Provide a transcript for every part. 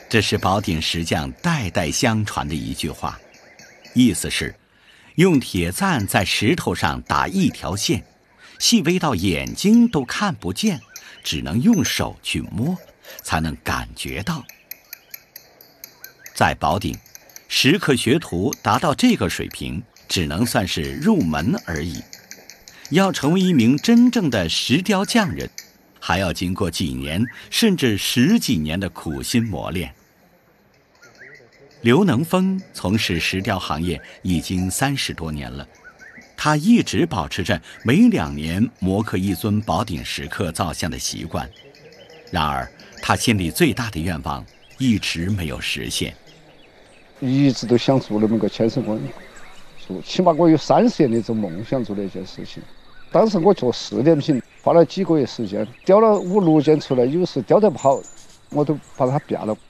这是宝鼎石匠代代相传的一句话，意思是用铁钻在石头上打一条线，细微到眼睛都看不见，只能用手去摸，才能感觉到。在宝鼎，石刻学徒达到这个水平，只能算是入门而已。要成为一名真正的石雕匠人，还要经过几年甚至10几年的苦心磨练。刘能峰从事石雕行业已经30多年了，他一直保持着每2年磨刻一尊宝鼎石刻造像的习惯。然而，他心里最大的愿望一直没有实现。 一直都想做那么个千手观音，起码我有30年的这种梦想做那件事情。当时我做试点品，花了几个月时间，雕了5、6件出来，有时雕得不好，我都把它变了。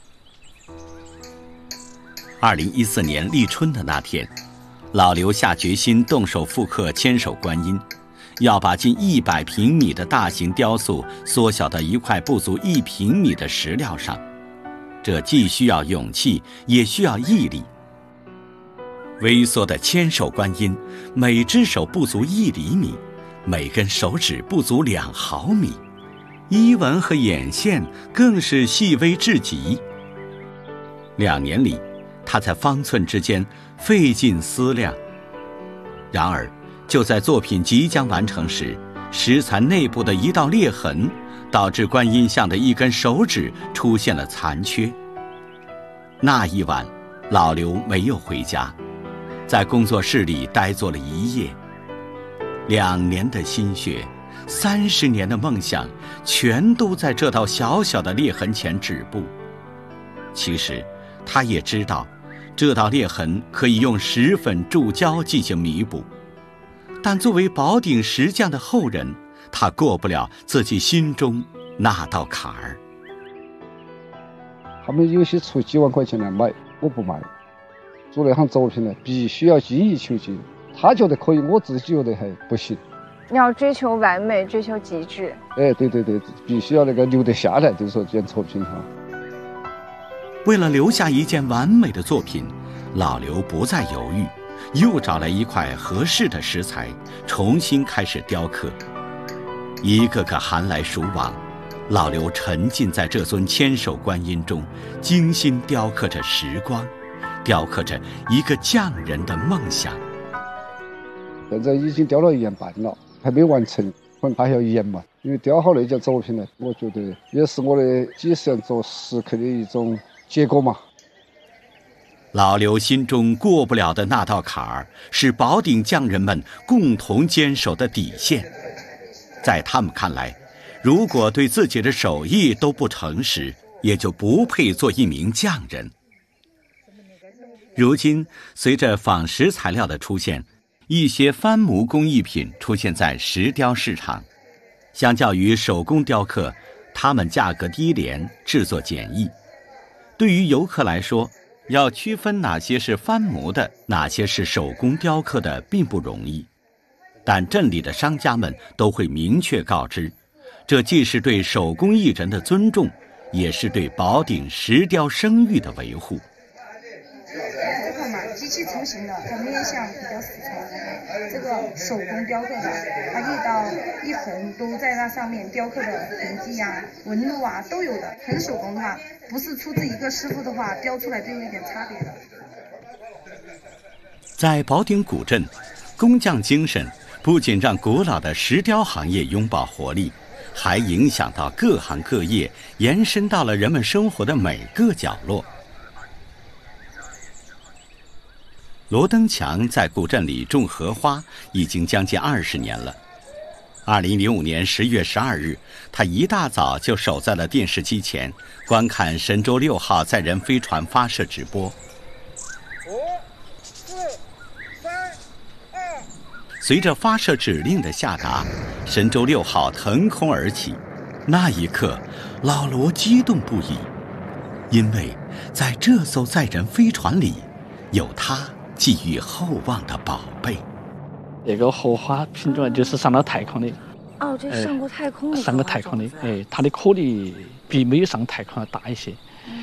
2014年立春的那天，老刘下决心动手复刻千手观音，要把近100平米的大型雕塑缩小到一块不足1平米的石料上。这既需要勇气，也需要毅力。微缩的千手观音，每只手不足1厘米，每根手指不足2毫米，衣纹和眼线更是细微至极。2年里，他在方寸之间费尽思量。然而，就在作品即将完成时，石蚕内部的一道裂痕导致观音像的一根手指出现了残缺。那一晚，老刘没有回家，在工作室里呆坐了1夜。2年的心血，30年的梦想，全都在这道小小的裂痕前止步。其实，他也知道，这道裂痕可以用石粉注胶进行弥补，但作为宝鼎石匠的后人，他过不了自己心中那道坎儿。 他们有些出几万块钱来买，我不买。做那行作品呢，必须要精益求精。他觉得可以，我自己觉得还不行。 要追求完美，追求极致。 对，必须要那个留得下来，就是说这件作品哈。 为了留下一件完美的作品，老刘不再犹豫，又找来一块合适的石材，重新开始雕刻。一个个寒来暑往，老刘沉浸在这尊千手观音中，精心雕刻着时光，雕刻着一个匠人的梦想。 现在已经雕了1年半了，还没完成，可能还要1年嘛。因为雕好那件作品呢，我觉得也是我的几10年做石刻的一种结果嘛。 老刘心中过不了的那道坎儿，是宝鼎匠人们共同坚守的底线。在他们看来，如果对自己的手艺都不诚实，也就不配做一名匠人。如今，随着仿石材料的出现，一些翻模工艺品出现在石雕市场。相较于手工雕刻，它们价格低廉，制作简易。对于游客来说，要区分哪些是翻模的，哪些是手工雕刻的并不容易。但镇里的商家们都会明确告知，这既是对手工艺人的尊重，也是对宝鼎石雕声誉的维护。 这个嘛，机器成型的，它面向比较死材，这个手工雕刻的，它一刀一横都在那上面雕刻的痕迹啊、纹路啊都有的。纯手工的话，不是出自一个师傅的话，雕出来就有一点差别的。 在宝鼎古镇，工匠精神不仅让古老的石雕行业拥抱活力，还影响到各行各业，延伸到了人们生活的每个角落。罗登强在古镇里种荷花已经将近20年了。2005年10月12日，他一大早就守在了电视机前，观看神舟6号载人飞船发射直播。随着发射指令的下达，神舟6号腾空而起。那一刻，老罗激动不已，因为在这艘载人飞船里，有他寄予厚望的宝贝。 那个荷花品种就是上了太空的。 哦，这上过太空的。 上过太空的，它的颗粒比没有上太空要大一些。